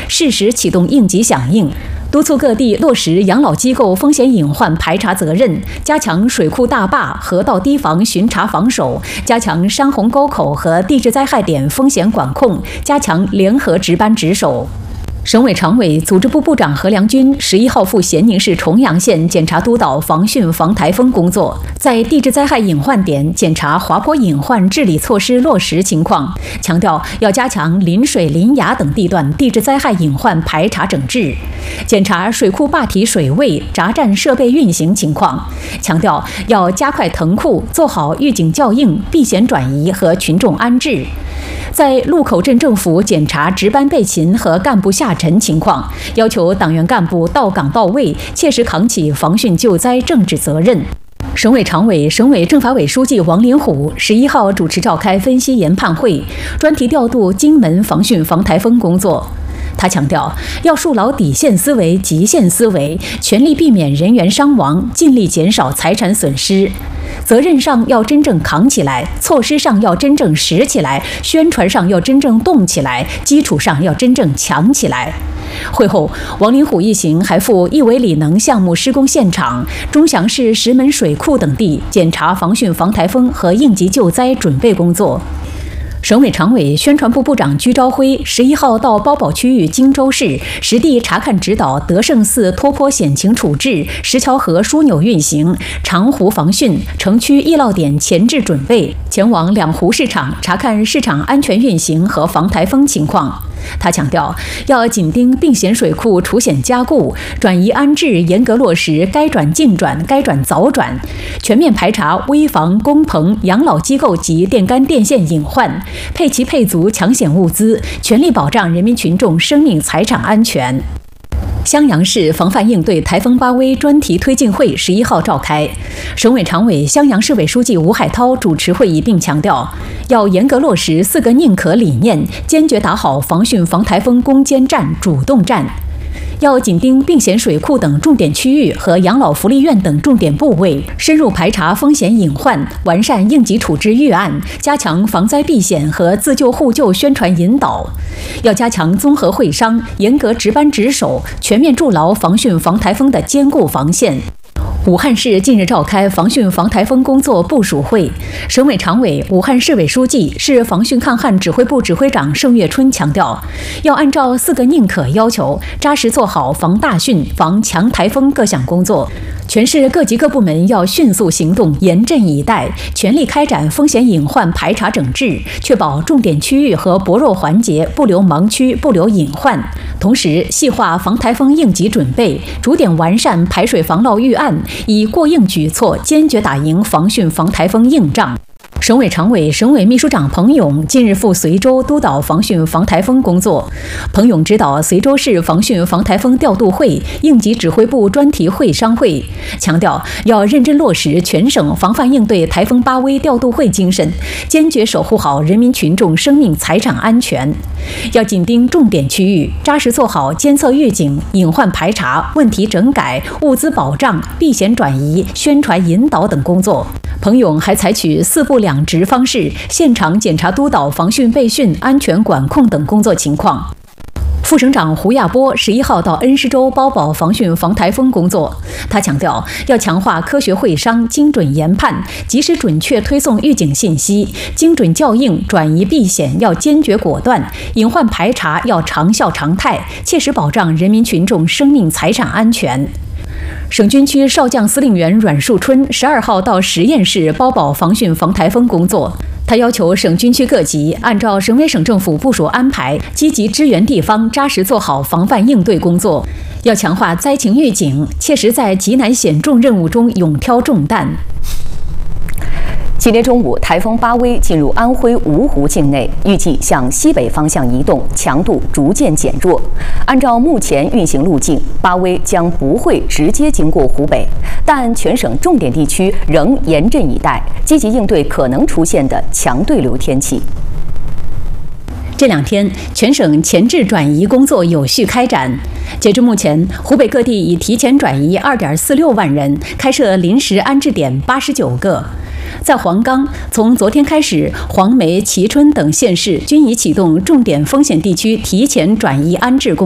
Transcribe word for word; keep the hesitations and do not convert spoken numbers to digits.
适时启动应急响应。督促各地落实养老机构风险隐患排查责任，加强水库大坝、河道堤防巡查防守，加强山洪沟口和地质灾害点风险管控，加强联合值班值守。省委常委、组织部部长何良军十一号赴咸宁市重阳县检查督导防汛防台风工作，在地质灾害隐患点检查滑坡隐患治理措施落实情况，强调要加强临水、临崖等地段地质灾害隐患排查整治，检查水库坝体水位、闸站设备运行情况，强调要加快腾库，做好预警校应、避险转移和群众安置。在路口镇政府检查值班备勤和干部下沉情况，要求党员干部到岗到位，切实扛起防汛救灾政治责任。省委常委、省委政法委书记王林虎十一号主持召开分析研判会，专题调度荆门防汛防台风工作。他强调，要树牢底线思维、极限思维，全力避免人员伤亡，尽力减少财产损失。责任上要真正扛起来，措施上要真正实起来，宣传上要真正动起来，基础上要真正强起来。会后，王林虎一行还赴义维里能项目施工现场、钟祥市石门水库等地检查防汛防台风和应急救灾准备工作。省委常委、宣传部部长居昭辉十一号到包保区域荆州市实地查看指导德胜寺脱坡险情处置、石桥河枢纽运行、长湖防汛、城区易涝点前置准备，前往两湖市场查看市场安全运行和防台风情况。他强调，要紧盯病险水库除险加固、转移安置，严格落实该转尽转、该转早转，全面排查危房、工棚、养老机构及电杆电线隐患，配齐配足抢险物资，全力保障人民群众生命财产安全。襄阳市防范应对台风巴威专题推进会十一号召开，省委常委、襄阳市委书记吴海涛主持会议，并强调，要严格落实四个宁可理念，坚决打好防汛防台风攻坚战、主动战。要紧盯病险水库等重点区域和养老福利院等重点部位，深入排查风险隐患，完善应急处置预案，加强防灾避险和自救互救宣传引导。要加强综合会商，严格值班值守，全面筑牢防汛防台风的坚固防线。武汉市近日召开防汛防台风工作部署会，省委常委、武汉市委书记、市防汛抗旱指挥部指挥长盛月春强调，要按照四个宁可要求，扎实做好防大汛、防强台风各项工作。全市各级各部门要迅速行动，严阵以待，全力开展风险隐患排查整治，确保重点区域和薄弱环节不留盲区、不留隐患。同时，细化防台风应急准备，逐点完善排水防涝预案，以过硬举措坚决打赢防汛防台风硬仗。省委常委、省委秘书长彭勇近日赴随州督导防汛防台风工作。彭勇指导随州市防汛防台风调度会、应急指挥部专题会商会，强调要认真落实全省防范应对台风巴威调度会精神，坚决守护好人民群众生命财产安全。要紧盯重点区域，扎实做好监测预警、隐患排查、问题整改、物资保障、避险转移、宣传引导等工作。彭勇还采取四部两值方式，现场检查督导防汛备汛、安全管控等工作情况。副省长胡亚波十一号到恩施州包保防汛防台风工作，他强调要强化科学会商、精准研判，及时准确推送预警信息，精准校应、转移避险要坚决果断，隐患排查要长效常态，切实保障人民群众生命财产安全。省军区少将司令员阮树春十二号到十堰市包保防汛防台风工作。他要求省军区各级按照省委省政府部署安排，积极支援地方，扎实做好防范应对工作。要强化灾情预警，切实在极难险重任务中勇挑重担。 今天中午，台风巴威进入安徽芜湖境内，预计向西北方向移动，强度逐渐减弱。按照目前运行路径，巴威将不会直接经过湖北，但全省重点地区仍严阵以待，积极应对可能出现的强对流天气。 这两天，全省前置转移工作有序开展。截至目前，湖北各地已提前转移二点四六万人，开设临时安置点八十九个。在黄冈，从昨天开始，黄梅、蕲春等县市均已启动重点风险地区提前转移安置工作。